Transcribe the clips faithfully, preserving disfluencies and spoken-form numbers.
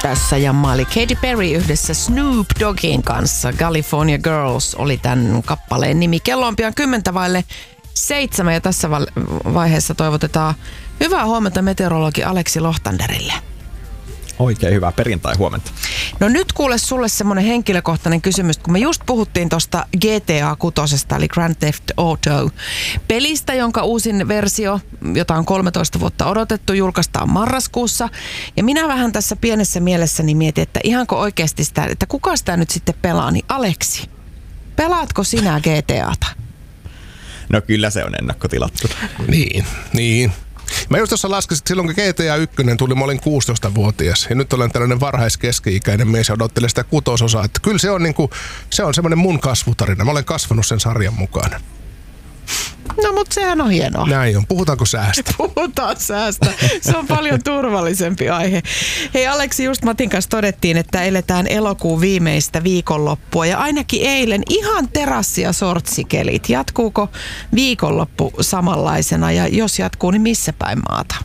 Tässä Jamma oli Katy Perry yhdessä Snoop Doggin kanssa. California Girls oli tämän kappaleen nimi. Kello on pian kymmentä vaille seitsemän ja tässä vaiheessa toivotetaan hyvää huomenta meteorologi Aleksi Lohtanderille. Oikein hyvää perjantai huomenta. No nyt kuule sulle semmoinen henkilökohtainen kysymys, kun me just puhuttiin tosta G T A kuusi, eli Grand Theft Auto pelistä, jonka uusin versio, jota on kolmetoista vuotta odotettu, julkaistaan marraskuussa. Ja minä vähän tässä pienessä mielessäni mietin, että ihanko oikeasti sitä, että kuka sitä nyt sitten pelaa, niin Aleksi, pelaatko sinä G T A:ta? No kyllä se on ennakkotilattu. Niin, niin. Mä just tuossa laskin, että silloin kun G T A yksi tuli, mä olin kuusitoistavuotias ja nyt olen tällainen varhaiskeski-ikäinen mies ja odottelen sitä kutososaa. Että kyllä se on, niinku, se on semmoinen mun kasvutarina. Mä olen kasvanut sen sarjan mukana. No mut sehän on hienoa. Näin on. Puhutaanko säästä? Puhutaan säästä. Se on paljon turvallisempi aihe. Hei Aleksi, just Matin kanssa todettiin, että eletään elokuun viimeistä viikonloppua ja ainakin eilen ihan terassi- ja sortsikelit. Jatkuuko viikonloppu samanlaisena ja jos jatkuu, niin missä päin maata?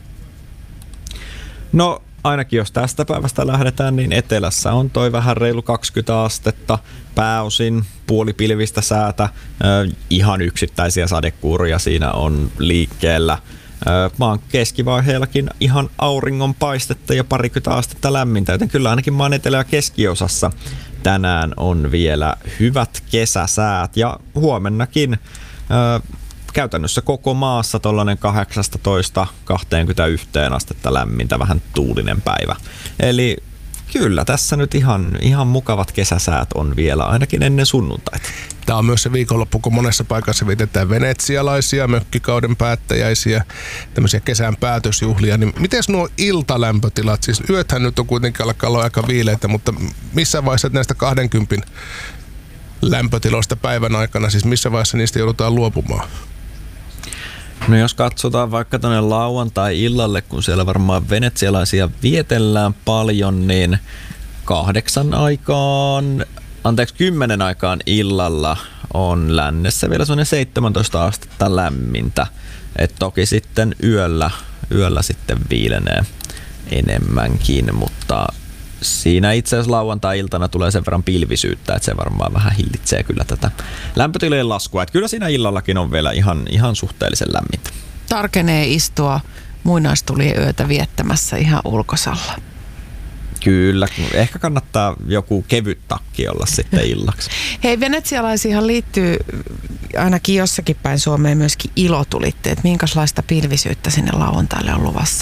No ainakin jos tästä päivästä lähdetään, niin etelässä on toi vähän reilu kaksikymmentä astetta, pääosin puolipilvistä säätä, äh, ihan yksittäisiä sadekuuruja siinä on liikkeellä. Äh, maan keskivaiheellakin ihan auringon paistetta ja parikymmentä astetta lämmintä, joten kyllä ainakin maan etelä- ja keskiosassa tänään on vielä hyvät kesäsäät ja huomennakin äh, käytännössä koko maassa tollainen kahdeksasta kaksikymmentäyksi astetta lämmintä, vähän tuulinen päivä. Eli kyllä tässä nyt ihan, ihan mukavat kesäsäät on vielä ainakin ennen sunnuntaita. Tämä on myös se viikonloppu, kun monessa paikassa vietetään venetsialaisia, mökkikauden päättäjäisiä, tämmöisiä kesän päätösjuhlia. Niin miten nuo iltalämpötilat, siis yöthän nyt on kuitenkin alkaa olla aika viileitä, mutta missä vaiheessa näistä kaksikymmentä lämpötiloista päivän aikana, siis missä vaiheessa niistä joudutaan luopumaan? No jos katsotaan vaikka tänne lauantai-illalle, kun siellä varmaan venetsialaisia vietellään paljon, niin kahdeksan aikaan, anteeksi kymmenen aikaan illalla on lännessä vielä sellainen seitsemäntoista astetta lämmintä. Et toki sitten yöllä, yöllä sitten viilenee enemmänkin, mutta siinä itse asiassa lauantai-iltana tulee sen verran pilvisyyttä, että se varmaan vähän hillitsee kyllä tätä lämpötilojen laskua. Että kyllä siinä illallakin on vielä ihan, ihan suhteellisen lämmintä. Tarkenee istua muinaistulien yötä viettämässä ihan ulkosalla. Kyllä, ehkä kannattaa joku kevyt takki olla sitten illaksi. Hei, venetsialaisiinhan liittyy ainakin jossakin päin Suomeen myöskin ilotulitteet. Minkälaista pilvisyyttä sinne lauantaille on luvassa?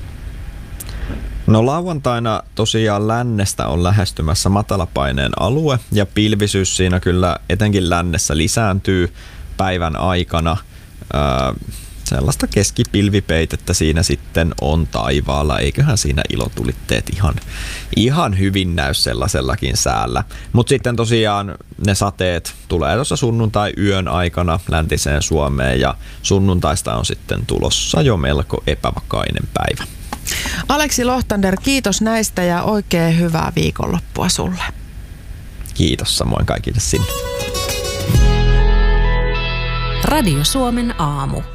No lauantaina tosiaan lännestä on lähestymässä matalapaineen alue ja pilvisyys siinä kyllä etenkin lännessä lisääntyy päivän aikana. Öö, sellaista keskipilvipeitettä siinä sitten on taivaalla, eiköhän siinä ilotulitteet ihan, ihan hyvin näy sellaisellakin säällä. Mutta sitten tosiaan ne sateet tulee tuossa sunnuntai-yön aikana läntiseen Suomeen ja sunnuntaista on sitten tulossa jo melko epävakainen päivä. Aleksi Lohtander, kiitos näistä ja oikein hyvää viikonloppua sulle. Kiitos samoin kaikille sinne. Radio Suomen aamu.